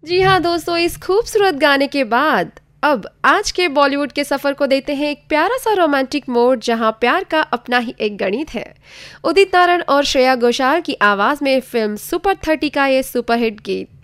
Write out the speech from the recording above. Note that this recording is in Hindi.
जी हाँ दोस्तों, इस खूबसूरत गाने के बाद अब आज के बॉलीवुड के सफर को देते हैं एक प्यारा सा रोमांटिक मोड, जहां प्यार का अपना ही एक गणित है। उदित नारायण और श्रेया घोषाल की आवाज में फिल्म सुपर 30 का ये सुपरहिट गीत